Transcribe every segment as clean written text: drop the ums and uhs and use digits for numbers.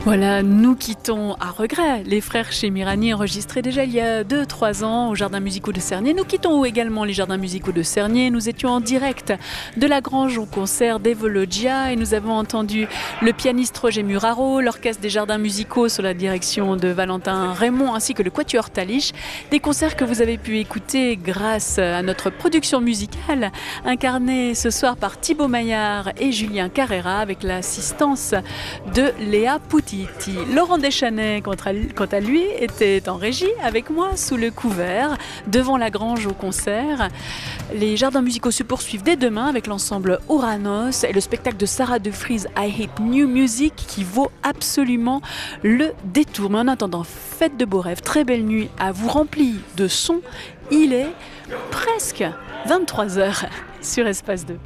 Voilà, nous quittons à regret les frères Chemirani enregistrés déjà il y a 2-3 ans au Jardin Musicaux de Cernier. Nous quittons également les Jardins Musicaux de Cernier. Nous étions en direct de la Grange au concert d'Evologia et nous avons entendu le pianiste Roger Muraro, l'orchestre des Jardins Musicaux sous la direction de Valentin Raymond ainsi que le Quatuor Talich. Des concerts que vous avez pu écouter grâce à notre production musicale incarnée ce soir par Thibaut Maillard et Julien Carrera avec l'assistance de Léa Pouty. Laurent Deschanais, quant à lui, était en régie avec moi sous le couvert, devant la Grange au concert. Les jardins musicaux se poursuivent dès demain avec l'ensemble Ouranos et le spectacle de Sarah de Vries I Hate New Music qui vaut absolument le détour. Mais en attendant, faites de beaux rêves, très belle nuit à vous remplie de sons. Il est presque 23h sur Espace 2.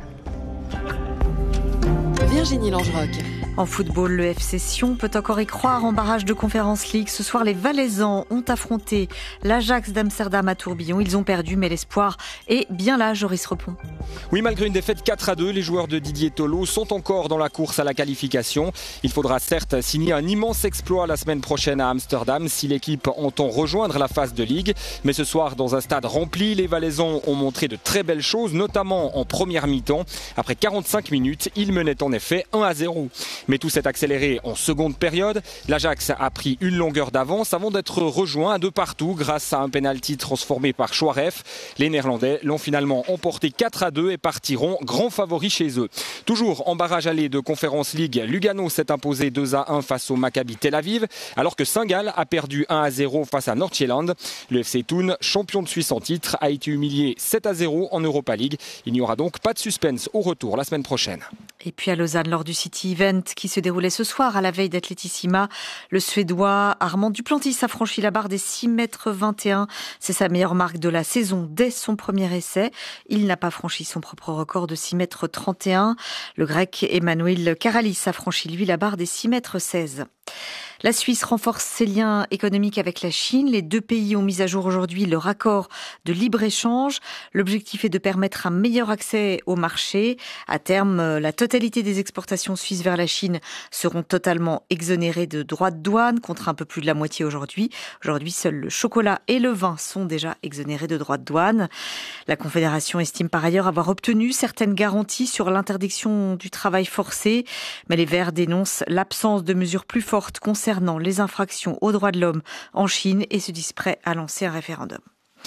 Virginie Langerock. En football, le FC Sion peut encore y croire en barrage de Conference League. Ce soir, les Valaisans ont affronté l'Ajax d'Amsterdam à Tourbillon. Ils ont perdu, mais l'espoir est bien là, Joris Repon. Oui, malgré une défaite 4-2, les joueurs de Didier Tolo sont encore dans la course à la qualification. Il faudra certes signer un immense exploit la semaine prochaine à Amsterdam si l'équipe entend rejoindre la phase de Ligue. Mais ce soir, dans un stade rempli, les Valaisans ont montré de très belles choses, notamment en première mi-temps. Après 45 minutes, ils menaient en effet 1-0. Mais tout s'est accéléré en seconde période. L'Ajax a pris une longueur d'avance avant d'être rejoint à 2 partout grâce à un pénalty transformé par Chouaref. Les Néerlandais l'ont finalement emporté 4-2 et partiront grands favoris chez eux. Toujours en barrage aller de Conference League, Lugano s'est imposé 2-1 face au Maccabi Tel Aviv, alors que Saint-Gall a perdu 1-0 face à Nordjylland. Le FC Thun, champion de Suisse en titre, a été humilié 7-0 en Europa League. Il n'y aura donc pas de suspense au retour la semaine prochaine. Et puis à Lausanne, lors du City Event qui se déroulait ce soir à la veille d'Athletissima, le Suédois Armand Duplantis a franchi la barre des 6,21 m. C'est sa meilleure marque de la saison dès son premier essai. Il n'a pas franchi son propre record de 6,31 m. Le Grec Emmanuel Karalis a franchi lui la barre des 6,16 m. La Suisse renforce ses liens économiques avec la Chine. Les deux pays ont mis à jour aujourd'hui leur accord de libre-échange. L'objectif est de permettre un meilleur accès au marché. À terme, la totalité des exportations suisses vers la Chine seront totalement exonérées de droits de douane, contre un peu plus de la moitié aujourd'hui. Aujourd'hui, seuls le chocolat et le vin sont déjà exonérés de droits de douane. La Confédération estime par ailleurs avoir obtenu certaines garanties sur l'interdiction du travail forcé, mais les Verts dénoncent l'absence de mesures plus fortes concernant les infractions aux droits de l'homme en Chine et se disent prêts à lancer un référendum.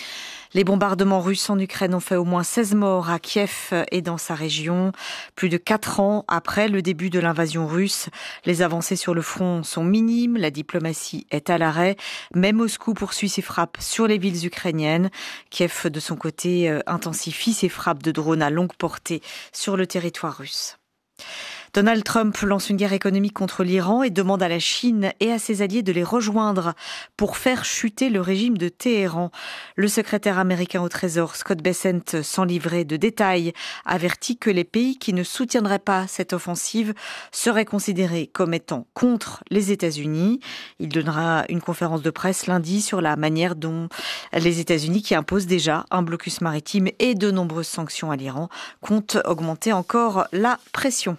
Les bombardements russes en Ukraine ont fait au moins 16 morts à Kiev et dans sa région. Plus de 4 ans après le début de l'invasion russe, les avancées sur le front sont minimes, la diplomatie est à l'arrêt, mais Moscou poursuit ses frappes sur les villes ukrainiennes. Kiev, de son côté, intensifie ses frappes de drones à longue portée sur le territoire russe. Donald Trump lance une guerre économique contre l'Iran et demande à la Chine et à ses alliés de les rejoindre pour faire chuter le régime de Téhéran. Le secrétaire américain au Trésor, Scott Bessent, sans livrer de détails, avertit que les pays qui ne soutiendraient pas cette offensive seraient considérés comme étant contre les États-Unis. Il donnera une conférence de presse lundi sur la manière dont les États-Unis, qui imposent déjà un blocus maritime et de nombreuses sanctions à l'Iran, comptent augmenter encore la pression.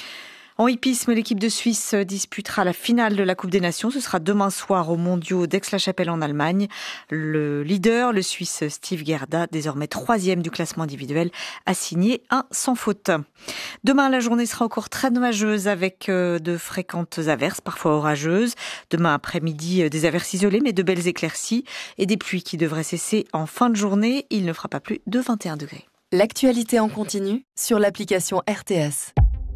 En hippisme, l'équipe de Suisse disputera la finale de la Coupe des Nations. Ce sera demain soir aux Mondiaux d'Aix-la-Chapelle en Allemagne. Le leader, le Suisse Steve Gerda, désormais 3e du classement individuel, a signé un sans faute. Demain, la journée sera encore très nuageuse avec de fréquentes averses, parfois orageuses. Demain après-midi, des averses isolées, mais de belles éclaircies et des pluies qui devraient cesser en fin de journée. Il ne fera pas plus de 21 degrés. L'actualité en continu sur l'application RTS.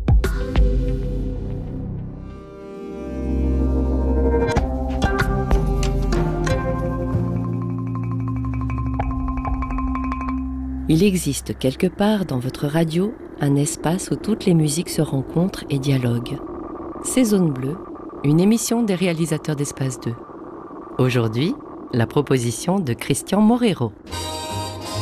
Il existe quelque part dans votre radio un espace où toutes les musiques se rencontrent et dialoguent. C'est Zone Bleue, une émission des réalisateurs d'Espace 2. Aujourd'hui, la proposition de Christian Morero.